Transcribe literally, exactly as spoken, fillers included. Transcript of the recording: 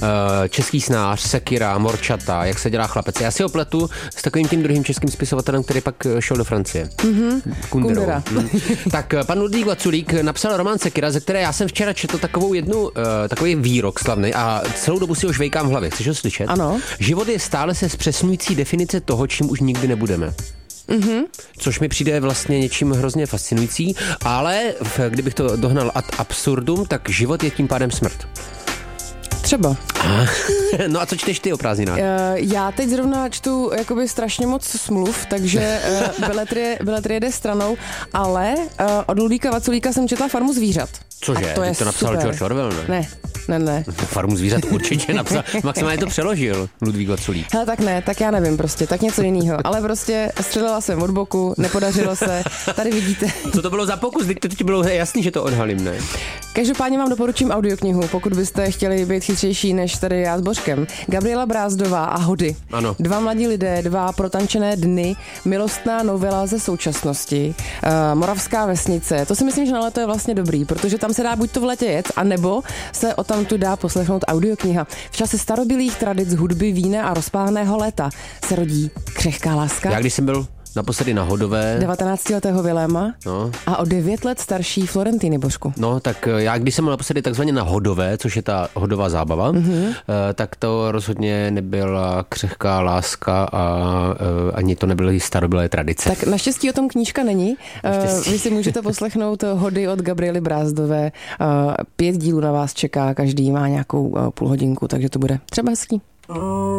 Český snář, sekira, morčata, jak se dělá chlapec. Já si ho pletu s takovým tím druhým českým spisovatelem, který pak šel do Francie. Mm-hmm. Kundera. Hmm. Tak pan Ludvík Vaculík napsal román Sekira, ze které já jsem včera četl takovou jednu, uh, takový výrok slavný a celou dobu si ho žvejkám v hlavě. Chceš ho slyšet? Ano. Život je stále se zpřesňující definice toho, čím už nikdy nebudeme. Mm-hmm. Což mi přijde vlastně něčím hrozně fascinující, ale kdybych to dohnal ad absurdum, tak život je tím pádem smrt. Třeba. No a co čteš ty o prázdninách? Uh, já teď zrovna čtu jakoby strašně moc smluv, takže uh, beletrie, beletrie jde stranou, ale uh, od Ludvíka Vaculíka jsem četla Farmu zvířat. Cože? To, je to napsal super. George Orwell, ne? Ne, ne, ne. Farmu zvířat určitě napsal. Maximálně to přeložil Ludvík Vaculík. Hele, tak ne, tak já nevím prostě, tak něco jiného. Ale prostě střelila jsem od boku, nepodařilo se, tady vidíte. Co to bylo za pokus? Teď to teď bylo jasný, že to odhalím, ne? Každopádně vám doporučím audioknihu, pokud byste chtěli být chytřejší než tady já s Božkem. Gabriela Brázdová a Hody. Ano. Dva mladí lidé, dva protančené dny, milostná novela ze současnosti, uh, Moravská vesnice. To si myslím, že na léto je vlastně dobrý, protože tam se dá buď to v létě jet, anebo se o tam tu dá poslechnout audiokniha. V čase starobylých tradic hudby, vína a rozpáleného léta se rodí křehká láska. Já když jsem byl naposledy na Hodové. devatenáctiletého Viléma no. a o devět let starší Florentiny, Božku. No, tak já když jsem byl naposledy takzvaně na Hodové, což je ta hodová zábava, mm-hmm. tak to rozhodně nebyla křehká láska a ani to nebyly starobylé tradice. Tak naštěstí o tom knížka není. Naštěstí. Vy si můžete poslechnout Hody od Gabriely Brázdové. Pět dílů na vás čeká, každý má nějakou půl hodinku, takže to bude třeba hezký.